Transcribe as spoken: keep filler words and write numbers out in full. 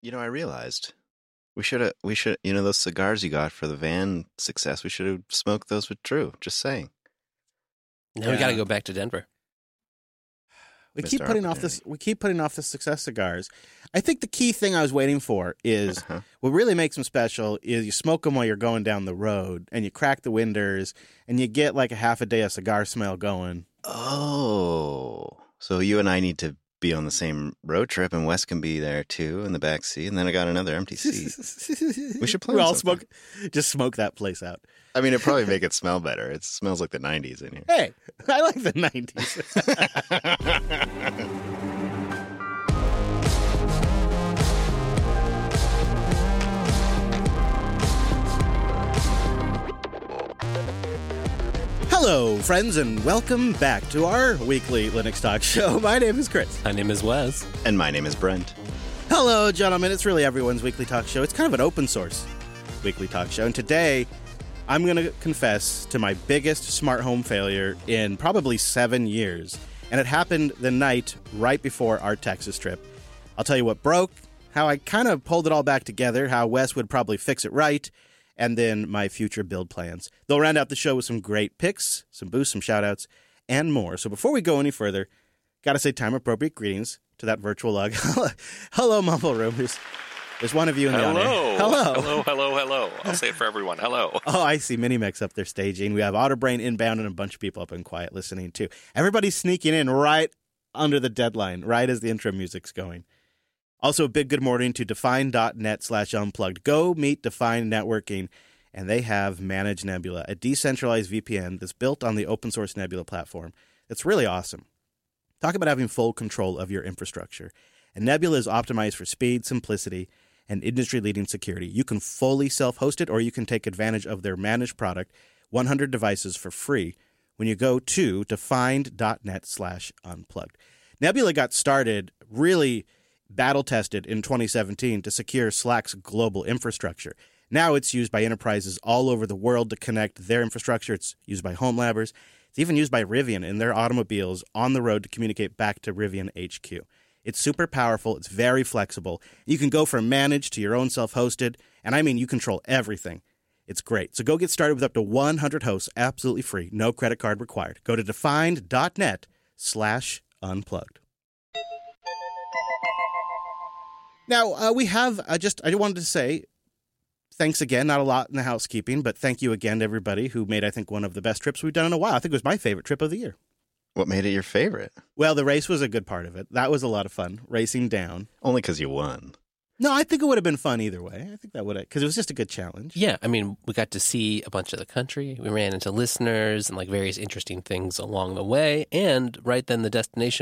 You know, I realized we should have, we should, you know, those cigars you got for the van success, we should have smoked those with Drew. Just saying. Now we got to go back to Denver. We Missed keep our putting off this. We keep putting off the success cigars. I think the key thing I was waiting for is Uh-huh. what really makes them special is you smoke them while you're going down the road, and you crack the winders, and you get like a half a day of cigar smell going. Oh, so you and I need to be on the same road trip, and Wes can be there too in the back seat, and then I got another empty seat. We should plan We all something. smoke, just smoke that place out. I mean, it'd probably make it smell better. It smells like the nineties in here. Hey, I like the nineties. Hello, friends, and welcome back to our weekly Linux Talk show. My name is Chris. My name is Wes. And my name is Brent. Hello, gentlemen. It's really everyone's weekly talk show. It's kind of an open source weekly talk show. And today, I'm going to confess to my biggest smart home failure in probably seven years. And it happened the night right before our Texas trip. I'll tell you what broke, how I kind of pulled it all back together, how Wes would probably fix it right, and then my future build plans. They'll round out the show with some great picks, some boosts, some shout-outs, and more. So before we go any further, got to say time-appropriate greetings to that virtual log. Hello, Mumble Room. There's, there's one of you in the Hello. honor. Hello. Hello, hello, hello. I'll say it for everyone. Hello. Oh, I see Minimix up there staging. We have Otterbrain inbound and a bunch of people up in quiet listening, too. Everybody's sneaking in right under the deadline, right as the intro music's going. Also, a big good morning to Define.net slash unplugged. Go meet Define Networking, and they have Manage Nebula, a decentralized V P N that's built on the open source Nebula platform. It's really awesome. Talk about having full control of your infrastructure. And Nebula is optimized for speed, simplicity, and industry-leading security. You can fully self-host it, or you can take advantage of their managed product, one hundred devices for free, when you go to Define.net slash unplugged. Nebula got started really battle-tested in twenty seventeen to secure Slack's global infrastructure. Now it's used by enterprises all over the world to connect their infrastructure. It's used by home labbers. It's even used by Rivian in their automobiles on the road to communicate back to Rivian H Q. It's super powerful. It's very flexible. You can go from managed to your own self-hosted, and I mean you control everything. It's great. So go get started with up to one hundred hosts absolutely free. No credit card required. Go to defined.net slash unplugged. Now, uh, we have uh, just, I wanted to say, thanks again, not a lot in the housekeeping, but thank you again to everybody who made, I think, one of the best trips we've done in a while. I think it was my favorite trip of the year. What made it your favorite? Well, the race was a good part of it. That was a lot of fun, racing down. Only because you won. No, I think it would have been fun either way. I think that would have, because it was just a good challenge. Yeah, I mean, we got to see a bunch of the country. We ran into listeners and like various interesting things along the way. And right then the destination